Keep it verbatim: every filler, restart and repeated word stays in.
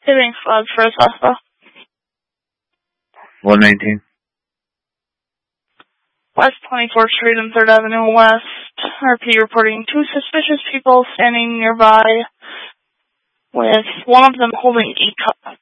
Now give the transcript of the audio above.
Hitting flood for a Tesla. one nineteen. West twenty-fourth Street and third Avenue West. R P reporting two suspicious people standing nearby with one of them holding a cup.